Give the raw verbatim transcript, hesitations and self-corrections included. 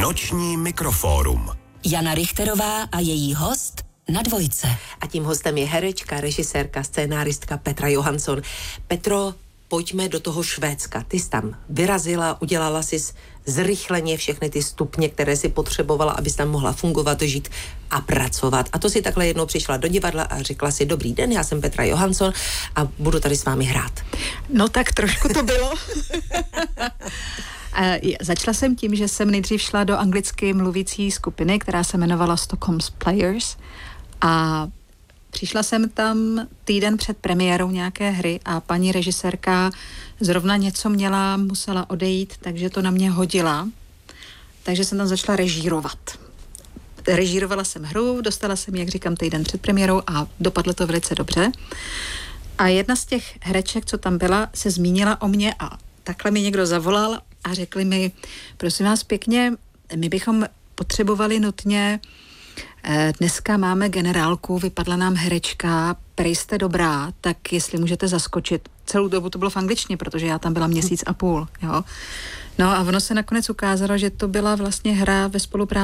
Noční mikrofórum. Jana Richterová a její host na Dvojce. A tím hostem je herečka, režisérka, scénáristka Petra Johansson. Petro, pojďme do toho Švédska. Ty jsi tam vyrazila, udělala jsi zrychleně všechny ty stupně, které si potřebovala, abys tam mohla fungovat, žít a pracovat. A to si takhle jednou přišla do divadla a řekla si: dobrý den, já jsem Petra Johansson a budu tady s vámi hrát. No tak trošku to bylo. Začala jsem tím, že jsem nejdřív šla do anglicky mluvící skupiny, která se jmenovala Stockholm's Players, a přišla jsem tam týden před premiérou nějaké hry a paní režisérka zrovna něco měla, musela odejít, takže to na mě hodila. Takže jsem tam začala režírovat. Režírovala jsem hru, dostala jsem, jak říkám, týden před premiérou a dopadlo to velice dobře. A jedna z těch hereček, co tam byla, se zmínila o mě a takhle mi někdo zavolal a řekli mi: prosím vás pěkně, my bychom potřebovali nutně, dneska máme generálku, vypadla nám herečka, prej jste dobrá, tak jestli můžete zaskočit. Celou dobu to bylo v angličtině, protože já tam byla měsíc a půl, jo. No a ono se nakonec ukázalo, že to byla vlastně hra ve spolupráci